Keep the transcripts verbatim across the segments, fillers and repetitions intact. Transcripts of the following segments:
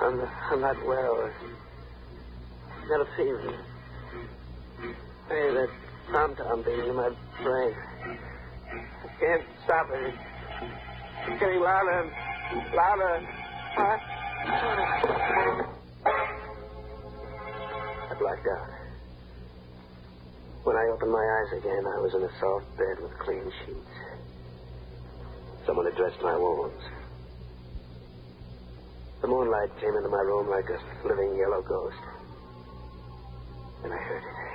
I'm, I'm not well. I've got a fever. Hey, that tom-tom beating in my brain. I can't stop it. It's getting louder and louder. Huh? I blacked out. When I opened my eyes again, I was in a soft bed with clean sheets. Someone had dressed my wounds. The moonlight came into my room like a living yellow ghost. And I heard it.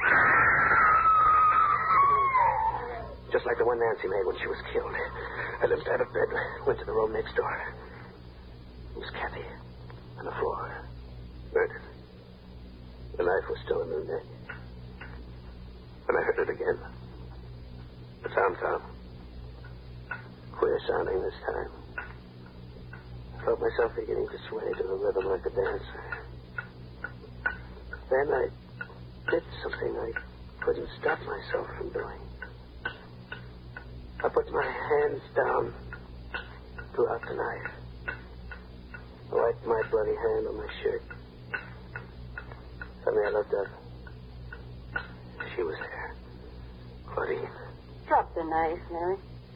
Just like the one Nancy made when she was killed. I limped out of bed, went to the room next door. It was Kathy on the floor, murdered. The knife was still in her neck. And I heard it again. The tom-tom. Queer sounding this time. I felt myself beginning to sway to the rhythm like a dancer. Then I did something I couldn't stop myself from doing. I put my hands down, drew out the knife. I wiped my bloody hand on my shirt. Suddenly I looked up. She was there. Claudine. Drop the knife, Mary.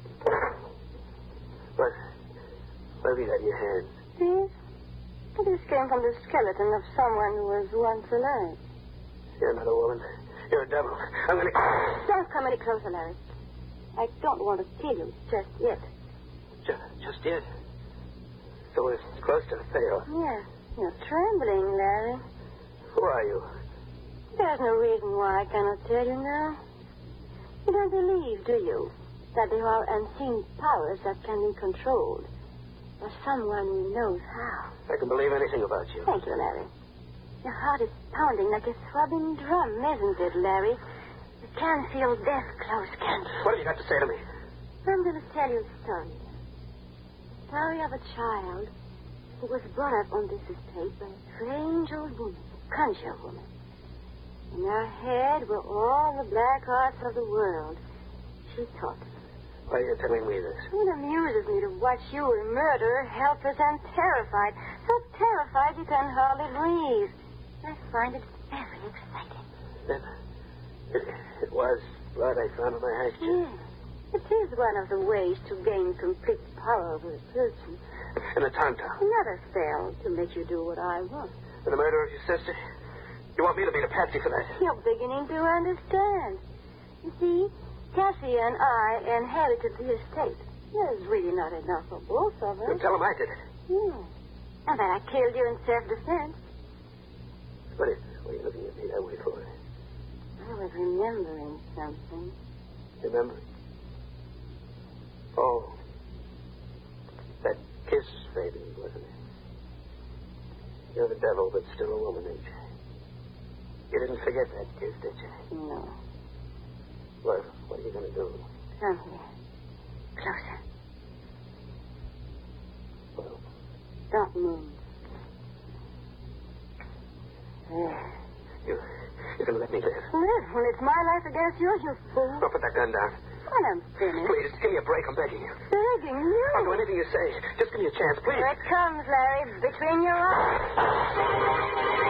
What? What have you got in your hand? This? This came from the skeleton of someone who was once alive. You're not a woman. You're a devil. I'm going to... Don't come any closer, Larry. I don't want to kill you just yet. Just, just yet? So we're close to the payoff. Yeah. You're trembling, Larry. Who are you? There's no reason why I cannot tell you now. You don't believe, do you, that there are unseen powers that can be controlled? Or someone who knows how? I can believe anything about you. Thank you, Larry. Your heart is pounding like a throbbing drum, isn't it, Larry? You can feel death close, can't you? What have you got to say to me? I'm going to tell you a story. Story of a child who was brought up on this estate by a strange old woman, a conjure woman. In her head were all the black arts of the world. She taught them. Why are you telling me this? It amuses me to watch you a murderer, helpless and terrified. So terrified you can hardly breathe. I find it very exciting. Then it, it was blood I found on my handkerchief. Yes. It is one of the ways to gain complete power over a person. And the tom-tom. Another spell to make you do what I want. And the murder of your sister? You want me to be the patsy for that? You're beginning to understand. You see, Cassie and I inherited the estate. There's really not enough for both of us. Then tell them I did it. Yeah. And that I killed you in self-defense. What is it? What are you looking at me that way for? I was remembering something. Remember? Oh. That kiss, baby, wasn't it? You're the devil, but still a woman, ain't you? You didn't forget that kiss, did you? No. What, what are you going to do? Come here. Closer. Well, don't move. There. You, you're going to let me live? Live? When it's my life against yours, you fool. Don't put that gun down. When I'm finished. Please, give me a break. I'm begging you. Begging you? I'll do anything you say. Just give me a chance, please. Here it comes, Larry. Between your eyes.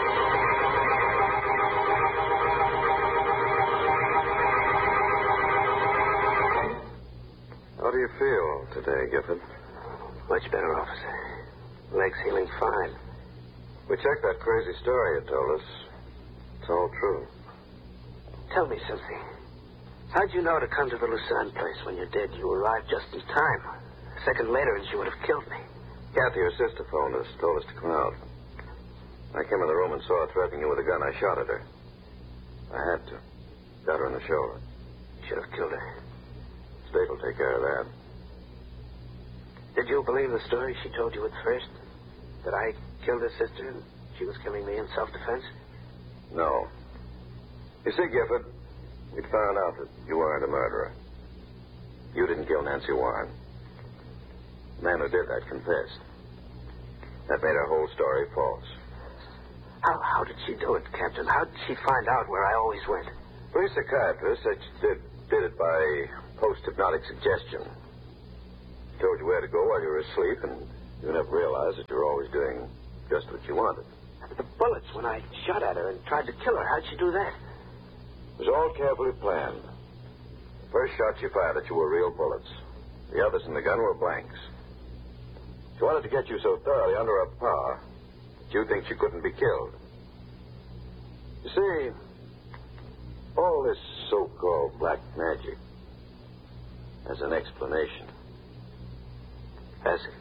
How do you feel today, Gifford? Much better, officer. Leg's healing fine. We checked that crazy story you told us. It's all true. Tell me something. How'd you know to come to the Lucerne place when you did? You arrived just in time. A second later, and she would have killed me. Kathy, your sister, phoned us, told us to come out. I came in the room and saw her threatening you with a gun. I shot at her. I had to. Got her in the shoulder. Should have killed her. State will take care of that. Did you believe the story she told you at first? That I killed her sister and she was killing me in self-defense? No. You see, Gifford, we'd found out that you weren't a murderer. You didn't kill Nancy Warren. The man who did that confessed. That made our whole story false. How, how did she do it, Captain? How did she find out where I always went? Three psychiatrists said she did, did it by post-hypnotic suggestion. She told you where to go while you were asleep, and you never realized that you were always doing Just what you wanted. The bullets when I shot at her and tried to kill her. How'd she do that? It was all carefully planned. The first shot she fired at you were real bullets. The others in the gun were blanks. She wanted to get you so thoroughly under her power that you think she couldn't be killed. You see, all this so-called black magic has an explanation. Has it?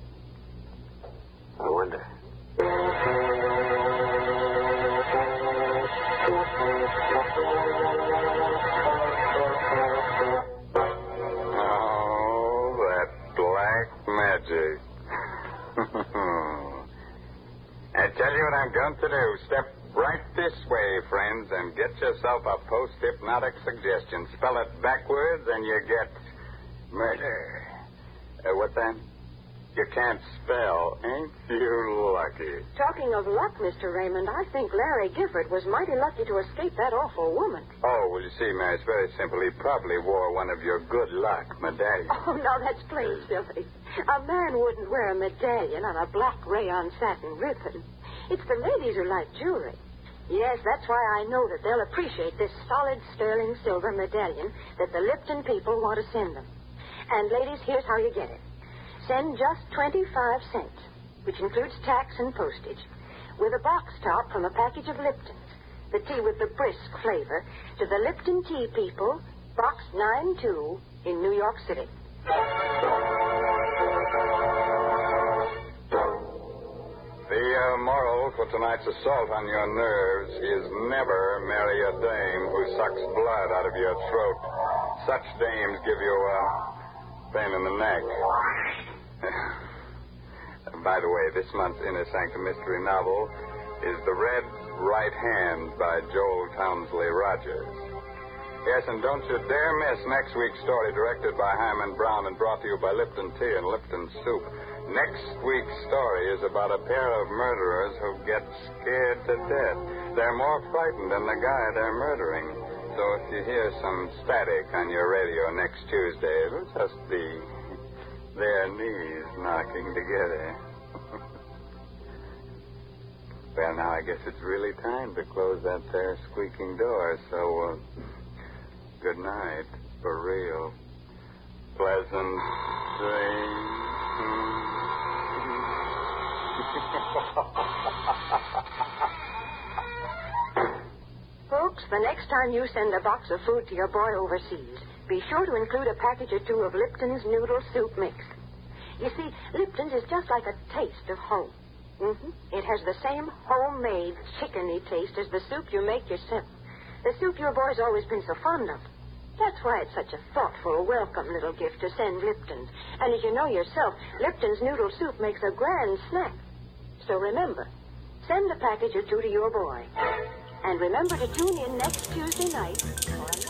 I wonder. Oh, that black magic. I tell you what I'm going to do. Step right this way, friends, and get yourself a post-hypnotic suggestion. Spell it backwards, and you get murder. Uh, what then? You can't spell. Ain't you lucky? Talking of luck, Mister Raymond, I think Larry Gifford was mighty lucky to escape that awful woman. Oh, well, you see, Mary, it's very simple. He probably wore one of your good luck medallions. Oh, no, that's plain silly. A man wouldn't wear a medallion on a black rayon satin ribbon. It's the ladies who like jewelry. Yes, that's why I know that they'll appreciate this solid sterling silver medallion that the Lipton people want to send them. And, ladies, here's how you get it. Send just twenty-five cents, which includes tax and postage, with a box top from a package of Lipton's, the tea with the brisk flavor, to the Lipton Tea People, Box nine two in New York City. The uh, moral for tonight's assault on your nerves is never marry a dame who sucks blood out of your throat. Such dames give you a pain in the neck. By the way, this month's Inner Sanctum Mystery novel is The Red Right Hand by Joel Townsley Rogers. Yes, and don't you dare miss next week's story, directed by Hyman Brown and brought to you by Lipton Tea and Lipton Soup. Next week's story is about a pair of murderers who get scared to death. They're more frightened than the guy they're murdering. So if you hear some static on your radio next Tuesday, it'll just be their knees knocking together. Well, now I guess it's really time to close that there squeaking door, so uh, good night, for real. Pleasant dreams. Folks, the next time you send a box of food to your boy overseas, be sure to include a package or two of Lipton's Noodle Soup Mix. You see, Lipton's is just like a taste of home. Mm-hmm. It has the same homemade, chickeny taste as the soup you make yourself. The soup your boy's always been so fond of. That's why it's such a thoughtful, welcome little gift to send Lipton's. And as you know yourself, Lipton's Noodle Soup makes a grand snack. So remember, send a package or two to your boy. And remember to tune in next Tuesday night for